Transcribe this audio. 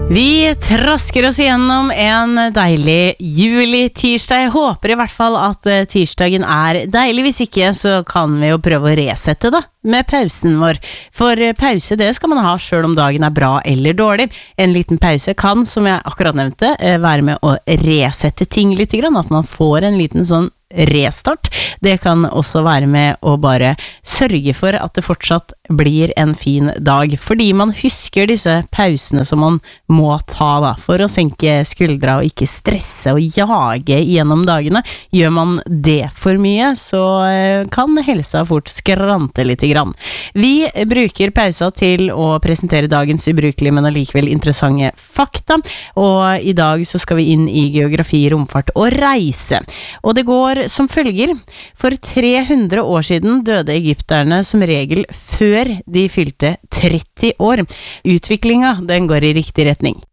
Vi trasker oss gjennom en deilig juli-tirsdag. Jeg håper i hvert fall at tirsdagen er deilig. Hvis ikke, så kan vi jo prøve å resette da, med pausen vår. For pause, det skal man ha selv om dagen er bra eller dårlig. En liten pause kan, som jeg akkurat nevnte, være med å resette ting litt grann. At man får en liten sånn restart. Det kan også være med å bare sørge for at det fortsatt blir en fin dag, fordi man husker disse pausene som man må ta da, for å senke skuldra og ikke stresse og jage gjennom dagene. Gjør man det for mye, så kan helsa fort skrante litt grann. Vi bruker pausa til å presentere dagens ubrukelige, men allikevel interessante fakta, og i dag så skal vi inn i geografi, romfart og reise. Og det går som følger. For 300 år siden døde egypterne som regel før de fylte 30 år. Utviklinga, den går i riktig retning.